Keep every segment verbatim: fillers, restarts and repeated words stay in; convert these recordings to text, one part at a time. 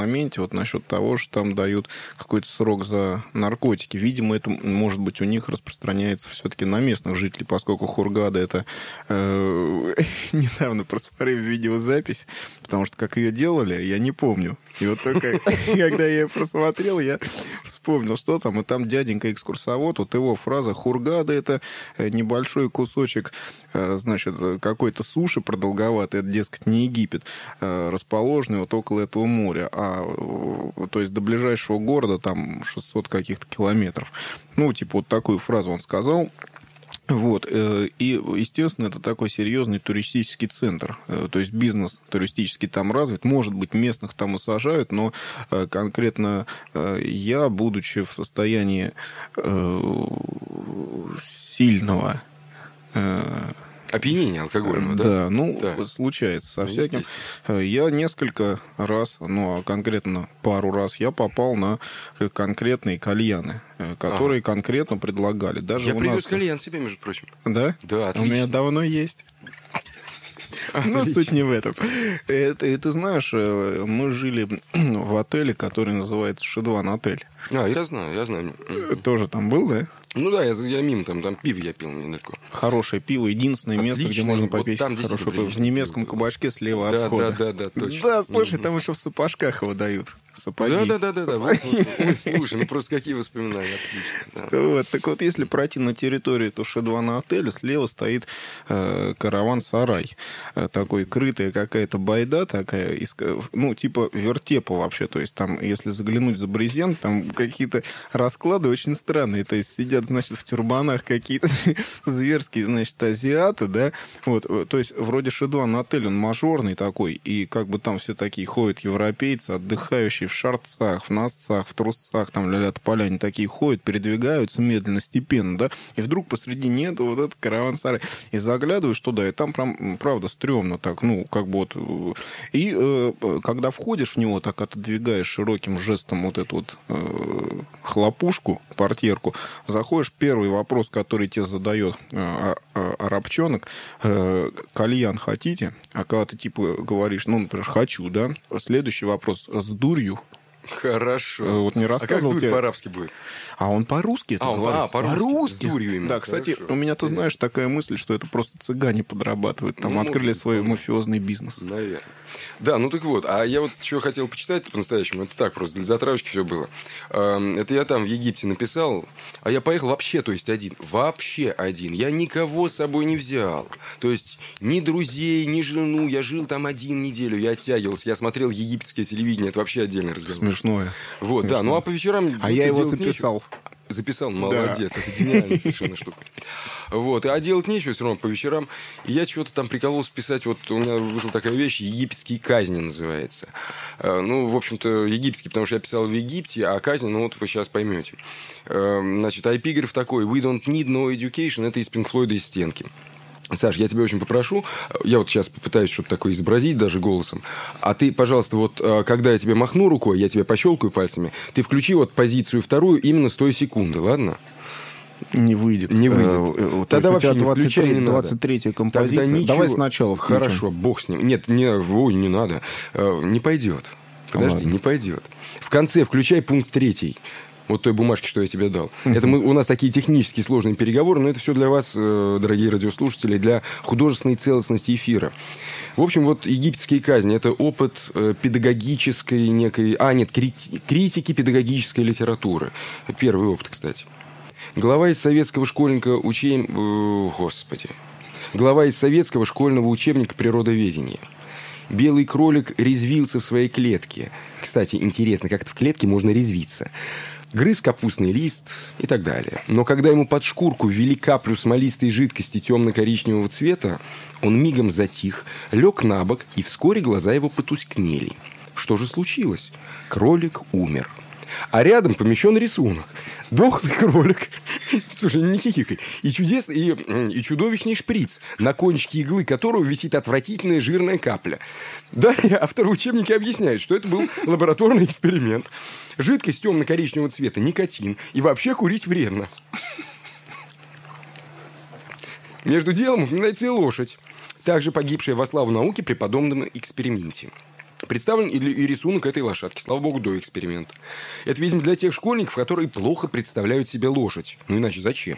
моменте вот насчет того, что там дают какой-то срок за наркотики. Видимо, это, может быть, у них распространяется все-таки на местных жителей, поскольку Хургада это... Э, недавно просмотрел видеозапись, потому что как ее делали, я не помню. И вот только когда я ее просмотрел, я вспомнил, что там. И там дяденька-экскурсовод, вот его фраза «Хургада» — это небольшой кусочек, значит, какой-то суши продолговатый, это, дескать, не Египет, расположенный вот около этого моря. А, то есть до ближайшего города там шестьсот каких-то километров. Ну, типа вот такую фразу он сказал. Вот. И, естественно, это такой серьезный туристический центр. То есть бизнес туристический там развит. Может быть, местных там и сажают, но конкретно я, будучи в состоянии сильного... Опьянение алкогольного, да? Да, ну, да. случается со всяким. Я несколько раз, ну, а конкретно пару раз, я попал на конкретные кальяны, которые ага. конкретно предлагали. Даже я у привез нас... кальян себе, между прочим. Да? Да, отлично. У меня давно есть. Но суть не в этом. Это, и ты знаешь, мы жили в отеле, который называется Шедван отель. А, я знаю, я знаю. Тоже там был, да? Ну да, я, я мимо, там, там пиво я пил недалеко. Хорошее пиво, единственное Отлично, место, где можно попить вот хорошее пиво. В немецком пиво. кабачке слева да, от входа. Да, да, да, точно. Да, слушай, там еще в сапожках его дают. Сапоги. Да, да, да, да. Вот, вот, ой, слушай, ну просто какие воспоминания, отлично. Да. Вот, так вот, если пройти на территорию этого Шедвана отеля, слева стоит э, караван-сарай. Э, такой крытая какая-то байда такая, из, ну, типа вертепа вообще. То есть там, если заглянуть за брезент, там какие-то расклады очень странные. То есть сидят, значит, в тюрбанах какие-то зверские, значит, азиаты, да. Вот, то есть вроде Шедван отель, он мажорный такой, и как бы там все такие ходят европейцы, отдыхающие в шортцах, в носцах, в трусцах, там ля-ля тополя, они такие ходят, передвигаются медленно, степенно, да, и вдруг посредине этого вот этот караван-сарай. И заглядываешь туда, и там, прям, правда, стрёмно так, ну, как бы вот... И э, когда входишь в него, так отодвигаешь широким жестом вот эту вот э, хлопушку, портьерку, заходишь, первый вопрос, который тебе задает э, э, арабчонок, э, кальян хотите? А когда ты, типа, говоришь, ну, например, хочу, да, следующий вопрос, с дурью? Хорошо. Вот не рассказывал а как тебе... по-арабски будет? А он по-русски это а, говорит. А, по-русски. по-русски. С дурью именно. Да, кстати, Хорошо. у меня, ты знаешь, такая мысль, что это просто цыгане подрабатывают. Там ну, открыли может, свой может. мафиозный бизнес. Наверное. Да, ну так вот. А я вот что хотел почитать по-настоящему. Это так просто, для затравочки все было. Это я там в Египте написал. А я поехал вообще, то есть один. Вообще один. Я никого с собой не взял. То есть ни друзей, ни жену. Я жил там один неделю. Я оттягивался. Я смотрел египетское телевидение. Это вообще отдельный разговор. Смешное. Вот, Смешно. да. Ну а по вечерам... А я его записал. Нечего. Записал, молодец, да. Это гениальная совершенно штука. Вот, а делать нечего все равно по вечерам. И я чего-то там прикололся писать, вот у меня вышла такая вещь, египетские казни называется. Ну, в общем-то, египетский, потому что я писал в Египте, а казни, ну вот вы сейчас поймете. Значит, а эпиграф такой: «We don't need no education», это из Pink Floyd, из «Стенки». Саш, я тебя очень попрошу, я вот сейчас попытаюсь что-то такое изобразить даже голосом, а ты, пожалуйста, вот когда я тебе махну рукой, я тебя пощелкаю пальцами, ты включи вот позицию вторую именно с той секунды, ладно? Не выйдет. Не выйдет. Э, Тогда вообще не включай, не надо. двадцать третья композиция. Ничего... Давай сначала включим. Хорошо, бог с ним. Нет, не, ой, не надо. Не пойдет. Подожди, Ладно. не пойдет. В конце включай пункт третий. Вот той бумажки, что я тебе дал. Uh-huh. Это мы, у нас такие технически сложные переговоры, но это все для вас, дорогие радиослушатели, для художественной целостности эфира. В общем, вот египетские казни – это опыт педагогической некой... А, нет, крити... критики педагогической литературы. Первый опыт, кстати. Глава из советского школьника учеб... Господи. Глава из советского школьного учебника природоведения. Белый кролик резвился в своей клетке. Кстати, интересно, как-то в клетке можно резвиться. Грыз капустный лист и так далее. Но когда ему под шкурку ввели каплю смолистой жидкости темно-коричневого цвета, он мигом затих, лег на бок, и вскоре глаза его потускнели. Что же случилось? Кролик умер. А рядом помещен рисунок. Дохлый кролик, слушай, не хихикай, и, чудесный, и, и чудовищный шприц, на кончике иглы которого висит отвратительная жирная капля. Далее автор учебника объясняет, что это был лабораторный эксперимент. Жидкость темно-коричневого цвета, никотин, и вообще курить вредно. Между делом упоминается и лошадь, также погибшая во славу науки при подобном эксперименте. Представлен и и рисунок этой лошадки, слава богу, до эксперимента. Это, видимо, для тех школьников, которые плохо представляют себе лошадь. Ну, иначе зачем?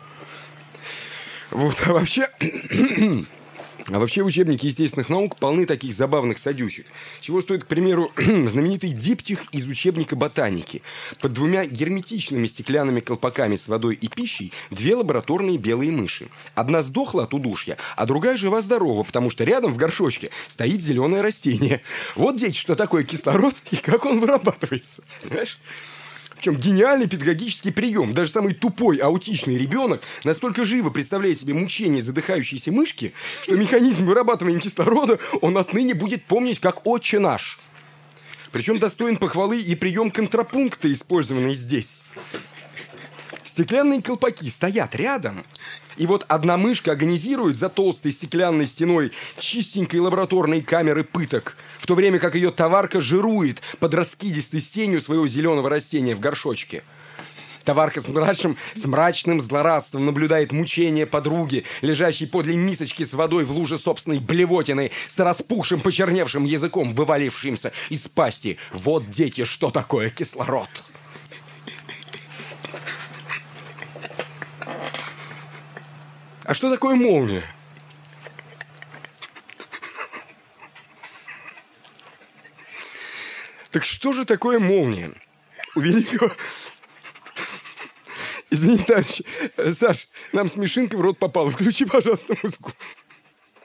Вот, а вообще... А вообще учебники естественных наук полны таких забавных садючек. Чего стоит, к примеру, знаменитый диптих из учебника ботаники. Под двумя герметичными стеклянными колпаками с водой и пищей две лабораторные белые мыши. Одна сдохла от удушья, а другая жива-здорова, потому что рядом в горшочке стоит зеленое растение. Вот, дети, что такое кислород и как он вырабатывается. Понимаешь? Причем гениальный педагогический прием. Даже самый тупой аутичный ребенок настолько живо представляет себе мучения задыхающейся мышки, что механизм вырабатывания кислорода он отныне будет помнить как «Отче наш». Причем достоин похвалы и прием контрапункта, использованный здесь. Стеклянные колпаки стоят рядом, и вот одна мышка агонизирует за толстой стеклянной стеной чистенькой лабораторной камеры пыток, в то время как ее товарка жирует под раскидистой тенью своего зеленого растения в горшочке. Товарка с мрачным, с мрачным злорадством наблюдает мучения подруги, лежащей подле мисочки с водой в луже собственной блевотины, с распухшим, почерневшим языком, вывалившимся из пасти. Вот, дети, что такое кислород. А что такое молния? Так что же такое молния? У великого... Извини, товарищ. Саш, нам смешинка в рот попала. Включи, пожалуйста, музыку.